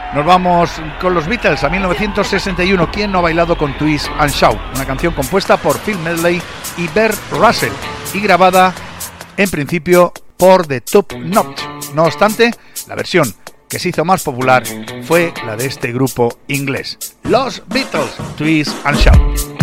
Nos vamos con los Beatles a 1961. ¿Quién no ha bailado con Twist and Shout? Una canción compuesta por Phil Medley y Bert Russell y grabada en principio por The Top Notch. No obstante, la versión que se hizo más popular fue la de este grupo inglés, los Beatles, Twist and Shout.